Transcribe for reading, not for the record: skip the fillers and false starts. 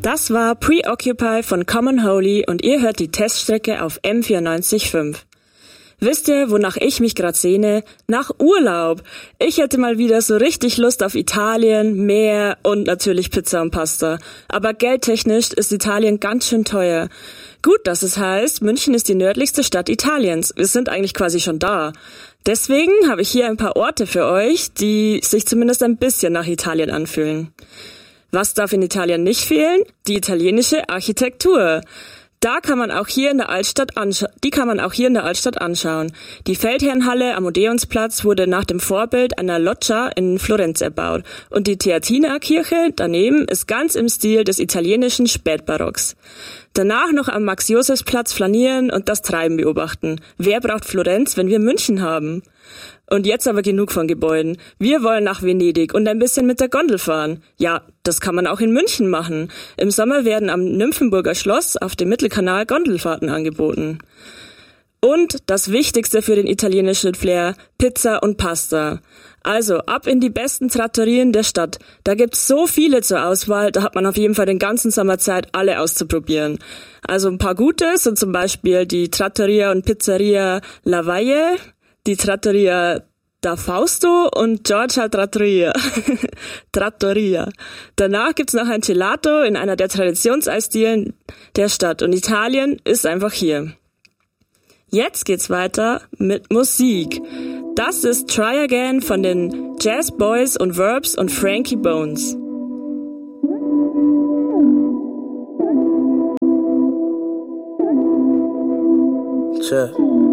Das war Preoccupy von Common Holy und ihr hört die Teststrecke auf M94.5. Wisst ihr, wonach ich mich gerade sehne? Nach Urlaub. Ich hätte mal wieder so richtig Lust auf Italien, Meer und natürlich Pizza und Pasta. Aber geldtechnisch ist Italien ganz schön teuer. Gut, dass es heißt, München ist die nördlichste Stadt Italiens. Wir sind eigentlich quasi schon da. Deswegen habe ich hier ein paar Orte für euch, die sich zumindest ein bisschen nach Italien anfühlen. Was darf in Italien nicht fehlen? Die italienische Architektur. Die kann man auch hier in der Altstadt anschauen. Die Feldherrnhalle am Odeonsplatz wurde nach dem Vorbild einer Loggia in Florenz erbaut und die Theatinerkirche daneben ist ganz im Stil des italienischen Spätbarocks. Danach noch am Max-Josefs-Platz flanieren und das Treiben beobachten. Wer braucht Florenz, wenn wir München haben? Und jetzt aber genug von Gebäuden. Wir wollen nach Venedig und ein bisschen mit der Gondel fahren. Ja, das kann man auch in München machen. Im Sommer werden am Nymphenburger Schloss auf dem Mittelkanal Gondelfahrten angeboten. Und das Wichtigste für den italienischen Flair, Pizza und Pasta. Also ab in die besten Trattorien der Stadt. Da gibt's so viele zur Auswahl, da hat man auf jeden Fall den ganzen Sommer Zeit, alle auszuprobieren. Also ein paar gute sind zum Beispiel die Trattoria und Pizzeria La Valle, die Trattoria da Fausto und Giorgia Trattoria. Trattoria. Danach gibt's noch ein Gelato in einer der Traditionseisdielen der Stadt und Italien ist einfach hier. Jetzt geht's weiter mit Musik. Das ist Try Again von den Jazz Boys und Verbs und Frankie Bones. Check.